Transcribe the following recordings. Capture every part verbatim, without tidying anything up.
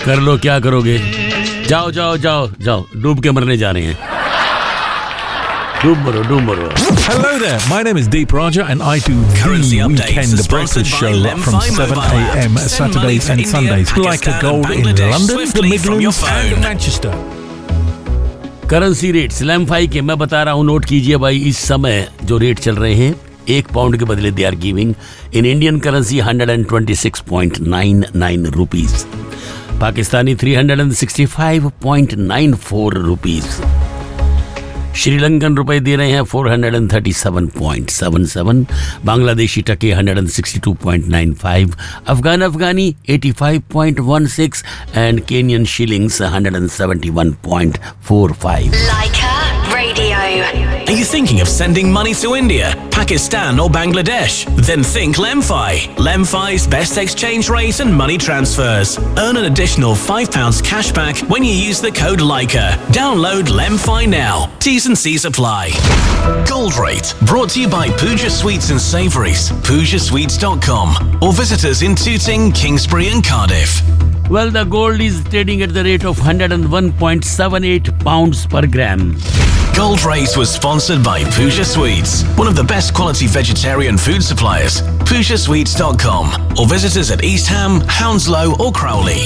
कर लो, क्या करोगे? जाओ जाओ जाओ जाओ, डूब के मरने जा रहे हैं। डूब मरो, डूब मरो। Hello there, my name is Deep Raja and I do Currency the Updates weekend is sponsored breakfast by show Lemfi from seven mobile a.m. app. Send Saturdays money to and India, Sundays, like a Pakistan gold and in Bangladesh London, the swiftly from your Midlands and phone. Manchester. Currency rates लेमफाई के मैं बता रहा हूँ, note कीजिए भाई। इस समय जो रेट चल रहे हैं, एक पाउंड के बदले they are giving in Indian currency one twenty six point nine nine rupees, Pakistani three sixty five point nine four rupees, Sri Lankan रुपए दे रहे हैं four thirty seven point seven seven, Bangladeshi टके one sixty two point nine five, Afghan Afghani eighty five point one six and Kenyon shillings one seventy one point four five. Leica Radio. Are you thinking of sending money to India, Pakistan or Bangladesh? Then think Lemfi. Lemfi's best exchange rate and money transfers. Earn an additional five pounds cash back when you use the code Leica. Download Lemfi now. T's and C's apply. Gold Rate, brought to you by Pooja Sweets and Savouries, pooja sweets dot com, or visit us in Tooting, Kingsbury and Cardiff. Well, the gold is trading at the rate of one oh one point seven eight pounds per gram. Gold Rate was sponsored by Pooja Sweets, one of the best quality vegetarian food suppliers. pooja sweets dot com, or visit us at East Ham, Hounslow or Crowley.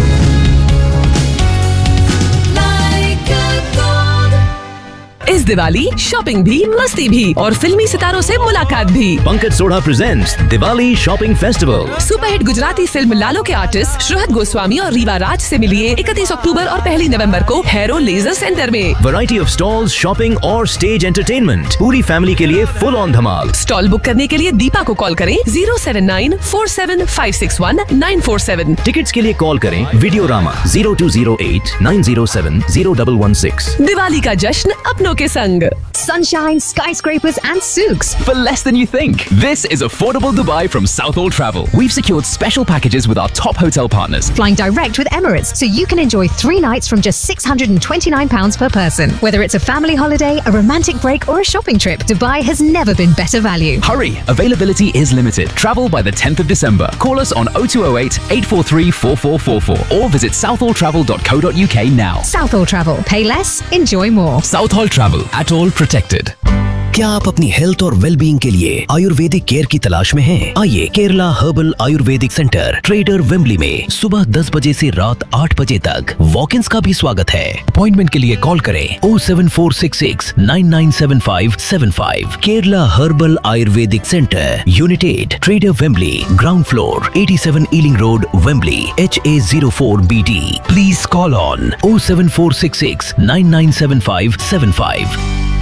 इस Diwali shopping भी, मस्ती भी और फिल्मी सितारों से मुलाकात भी। Pankaj Sodha presents Diwali shopping festival. Superhit Gujarati film लालो के आर्टिस्ट श्रुहत गोस्वामी और रीवा राज से मिलिए इकतीस अक्टूबर और पहली नवंबर को हैरो लेजर सेंटर में। वैरायटी ऑफ स्टॉल्स, शॉपिंग और स्टेज एंटरटेनमेंट, पूरी फैमिली के लिए full on Dhamaal. Stall book करने के लिए दीपा को कॉल करें zero seven nine four seven five six one nine four seven. Tickets के लिए कॉल करें video Rama zero to zero eight nine zero seven zero one one six. Diwali का जश्न अपनों के संग। Sunshine, skyscrapers and souks. For less than you think. This is affordable Dubai from Southall Travel. We've secured special packages with our top hotel partners. Flying direct with Emirates, so you can enjoy three nights from just six hundred twenty-nine pounds per person. Whether it's a family holiday, a romantic break or a shopping trip, Dubai has never been better value. Hurry! Availability is limited. Travel by the tenth of December. Call us on oh two oh eight, eight four three, four four four four or visit southall travel dot co dot uk now. Southall Travel. Pay less, enjoy more. Southall Travel. At all protected. क्या आप अपनी health और wellbeing के लिए Ayurvedic care की तलाश में हैं? आइए Kerala herbal Ayurvedic centre trader Wembley में सुबह दस बजे से रात आठ बजे तक वॉक-इन्स का भी स्वागत है। अपॉइंटमेंट के लिए कॉल करें O seven four six six nine nine seven five seven five. Kerala herbal Ayurvedic centre, unit eight, trader Wembley, ground floor, eighty seven ailing road, Wembley, H A zero four B D. Please call on O seven four six six nine nine seven five seven five.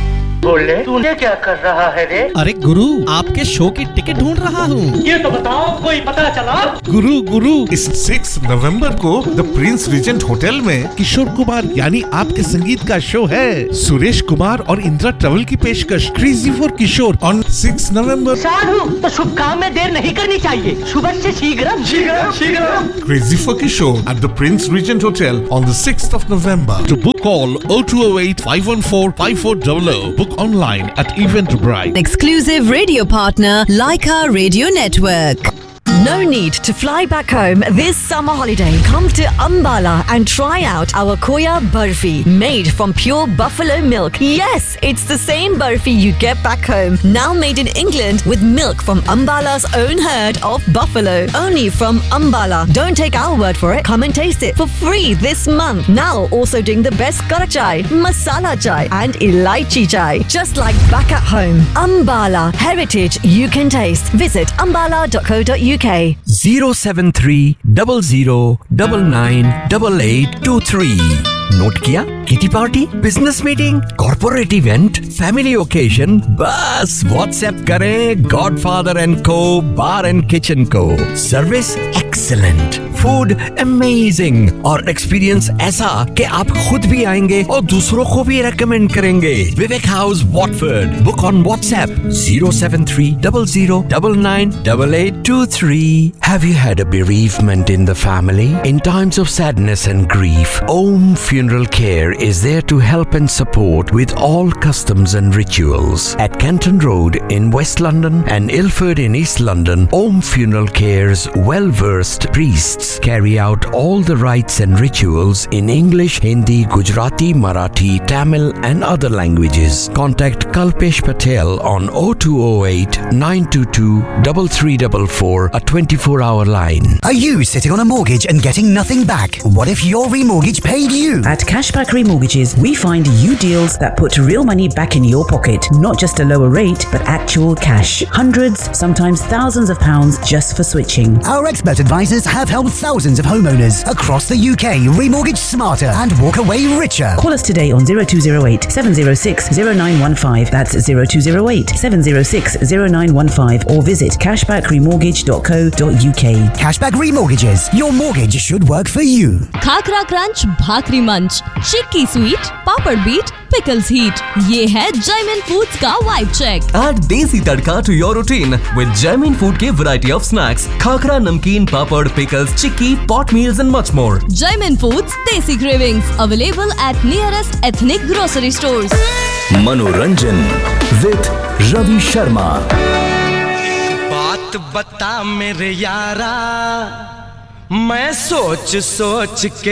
बोले तूने क्या कर रहा है रे? अरे गुरु, आपके show की टिकट ढूंढ रहा हूँ। ये तो बताओ, कोई पता चला? गुरु गुरु इस सिक्स नवंबर को द प्रिंस रीजेंट होटल में किशोर कुमार यानी आपके संगीत का शो है। सुरेश कुमार और इंदिरा ट्रेवल की पेशकश crazy for Kishore on six नवंबर। साधु, तो शुभ काम में देर नहीं करनी चाहिए। सुबह से शीघ्र शीघ्र शीघ्र crazy for Kishore at the Prince Regent Hotel on the sixth of November. To book, call oh two oh eight, five one four, five four zero zero. Book online at Eventbrite. Exclusive radio partner Leica Radio Network. No need to fly back home this summer holiday. Come to Ambala and try out our Koya Barfi, made from pure buffalo milk. Yes, it's the same barfi you get back home, now made in England with milk from Ambala's own herd of buffalo. Only from Ambala. Don't take our word for it. Come and taste it for free this month. Now also doing the best kara chai, masala chai and elaichi chai. Just like back at home. Ambala, heritage you can taste. Visit ambala dot co dot uk. zero seven three zero zero nine nine eight eight two three। Note किया? Kitty party, business meeting, corporate event, family occasion, बस WhatsApp करें godfather and को बार and kitchen को। Service excellent, food amazing और experience ऐसा कि आप खुद भी आएंगे और दूसरों को भी रेकमेंड करेंगे। विवेक house Watford. Book on WhatsApp zero seven three zero zero nine nine eight eight two three। Have you had a bereavement in the family? In times of sadness and grief, Om Funeral Care is there to help and support with all customs and rituals. At Canton Road in West London and Ilford in East London, Om Funeral Care's well-versed priests Carry out all the rites and rituals in English, Hindi, Gujarati, Marathi, Tamil and other languages. Contact Kalpesh Patel on oh two oh eight, nine two two, three three four four, a twenty-four hour line. Are you sitting on a mortgage and getting nothing back? What if your remortgage paid you? At Cashback Remortgages, we find you deals that put real money back in your pocket, not just a lower rate, but actual cash. Hundreds, sometimes thousands of pounds just for switching. Our expert advisors have helped thousands of homeowners across the U K remortgage smarter and walk away richer. Call us today on oh two oh eight, seven oh six, oh nine one five. That's oh two oh eight, seven oh six, oh nine one five or visit cashback remortgage dot co dot uk. Cashback Remortgages. Your mortgage should work for you. Khakhra crunch, भाकरी मंच, चिक्की sweet, पापड़ beat, pickles heat. ये है Jaimin Foods का vibe check. Add desi tadka to your routine with Jaimin Food के variety of snacks, khakra, namkeen, papad, pickles, chikki, pot meals and much more. Jaimin Foods Desi Cravings available at nearest ethnic grocery stores. मनोरंजन with Ravi Sharma. बात बता मेरे यारा, मैं सोच सोच के